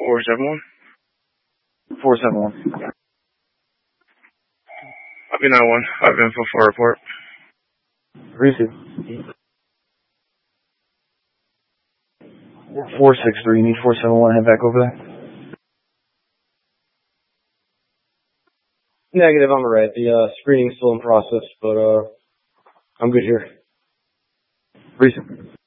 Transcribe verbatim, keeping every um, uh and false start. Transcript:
four seven one. four seven one. Copy nine one. I've been for four report. Receive. four six three, you need four seven one, head back over there? Negative, on the right. The uh, screening's still in process, but uh, I'm good here. Receive.